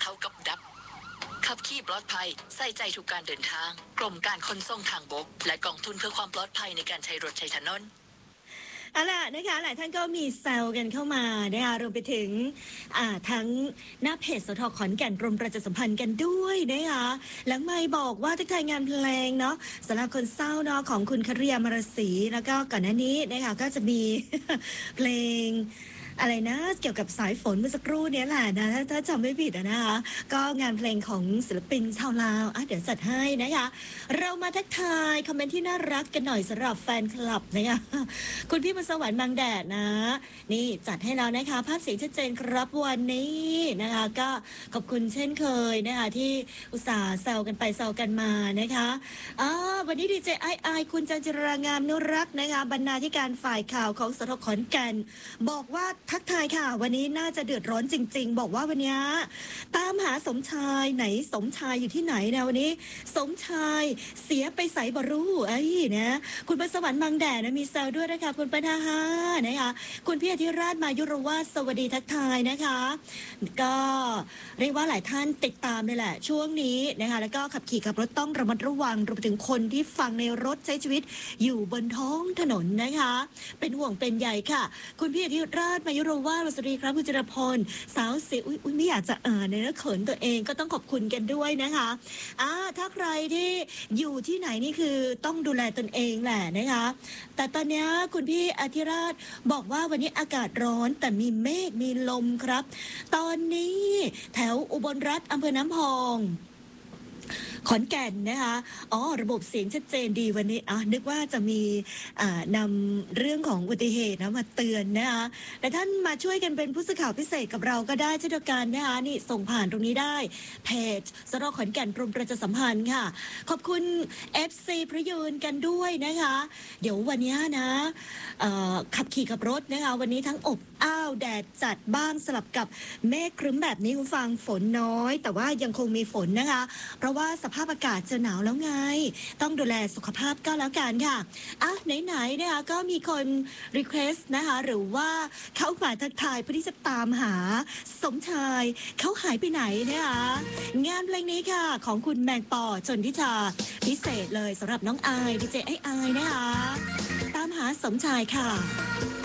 ท่ากับดับขับขี่ปลอดภัยใส่ใจทุกการเดินทางกรมการขนส่งทางบกและกองทุนเพื่อความปลอดภัยในการใช้รถใช้ถนนเอาล่ะนะคะหลายท่านก็มีแซวกันเข้ามานะคะรวมไปถึงทั้งหน้าเพจสทขอนแก่นกรมประชาสัมพันธ์กันด้วยนะคะหลังไม่บอกว่าทักทายงานเพลงเนาะสำหรับคนเศร้าเนาะของคุณคเรียมรศรีแล้วก็ก่อนหน้านี้นะคะก็จะมี เพลงอะไรนะเกี่ยวกับสายฝนเมื่อสักครู่นี้แหละนะถ้าจำไม่ผิดนะคะก็งานเพลงของศิลปินชาวลาวเดี๋ยวจัดให้นะคะเรามาทักทายคอมเมนต์ที่น่ารักกันหน่อยสำหรับแฟนคลับนะคะคุณพี่มนต์สวรรค์บางแดดนะนี่จัดให้เรานะคะภาพเสียงชัดเจนครับวันนี้นะคะก็ขอบคุณเช่นเคยนะคะที่อุตส่าห์แซวกันไปแซวกันมานะคะวันนี้ดีเจไอคุณจันจิรางามนุรักษ์นะคะบรรณาธิการฝ่ายข่าวของสทขอนแก่นบอกว่าทักทายค่ะวันนี้น่าจะเดือดร้อนจริงๆบอกว่าวันนี้ตามหาสมชายไหนสมชายอยู่ที่ไหนนะวันนี้สมชายเสียไปใส่บรูนะคุณประสวรรค์บางแดดนะมีแซวด้วยนะคะคุณปนาฮานะคะคุณพี่อธิราชมายุรวาสสวัสดีทักทายนะคะก็เรียกว่าหลายท่านติดตามเลยแหละช่วงนี้นะคะแล้วก็ขับขี่ขับรถต้องระมัดระวังรวมถึงคนที่ฟังในรถใช้ชีวิตอยู่บนท้องถนนนะคะเป็นห่วงเป็นใหญ่ค่ะคุณพี่อธิราชมายุรวาสสวัสดีครับคุณจิรพลสาวเสียอุ้ยไม่อยากจะในนักเขินตัวเองก็ต้องขอบคุณกันด้วยนะคะถ้าใครที่อยู่ที่ไหนนี่คือต้องดูแลตนเองแหละนะคะแต่ตอนนี้คุณพี่อธิราชบอกว่าวันนี้อากาศร้อนแต่มีเมฆมีลมครับตอนนี้แถวอุบลรัฐอำเภอน้ำพองขอนแก่นนะคะระบบเสียงชัดเจนดีวันนี้นึกว่าจะมีนำเรื่องของอุบัติเหตุนะมาเตือนนะคะแต่ท่านมาช่วยกันเป็นผู้สื่อข่าวพิเศษกับเราก็ได้เช่นเดียวกันนะคะนี่ส่งผ่านตรงนี้ได้เพจสทขอนแก่นกรมประชาสัมพันธ์ค่ะขอบคุณ FC พระยืนกันด้วยนะคะเดี๋ยววันนี้นะขับขี่ขับรถนะคะวันนี้ทั้งอบอ้าวแดดจัดบ้างสลับกับเมฆครึ้มแบบนี้คุณฟังฝนน้อยแต่ว่ายังคงมีฝนนะคะเพราะว่าสภาพอากาศจะหนาวแล้วไงต้องดูแลสุขภาพก็แล้วกันค่ะไหนๆนะคะก็มีคนรีเควสต์นะคะหรือว่าเขามาทักทายเพื่อที่จะตามหาสมชายเขาหายไปไหนนะคะงานเพลงนี้ค่ะของคุณแมงปอชนทิชาพิเศษเลยสำหรับน้องอายดีเจไอนะคะตามหาสมชายค่ะ